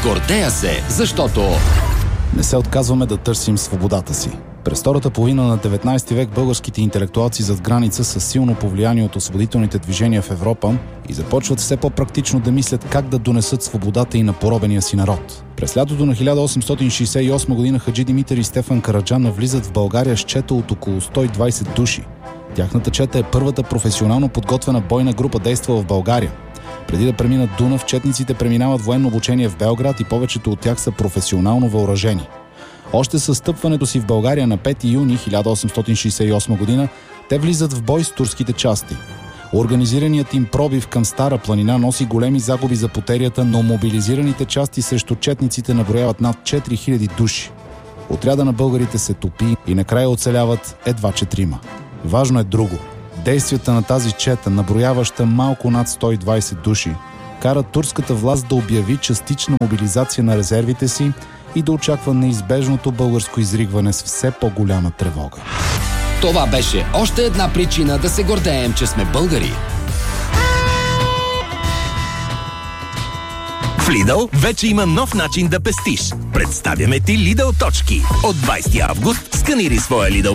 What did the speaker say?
Гордея се, защото... Не се отказваме да търсим свободата си. През втората половина на 19 век българските интелектуалци зад граница са силно повлияни от освободителните движения в Европа и започват все по-практично да мислят как да донесат свободата и на поробения си народ. През лятото на 1868 година Хаджи Димитър и Стефан Караджа навлизат в България с чета от около 120 души. Тяхната чета е първата професионално подготвена бойна група, действала в България. Преди да преминат Дунав, четниците преминават военно обучение в Белград и повечето от тях са професионално въоръжени. Още със стъпването си в България на 5 юни 1868 година те влизат в бой с турските части. Организираният им пробив към Стара планина носи големи загуби за потерята, но мобилизираните части срещу четниците наброяват над 4000 души. Отряда на българите се топи и накрая оцеляват едва 4. Важно е друго. Действията на тази чета, наброяваща малко над 120 души, карат турската власт да обяви частична мобилизация на резервите си и да очаква неизбежното българско изригване с все по-голяма тревога. Това беше още една причина да се гордеем, че сме българи. В Lidl вече има нов начин да пестиш. Представяме ти Lidl точки. От 20 август сканирай своя Lidl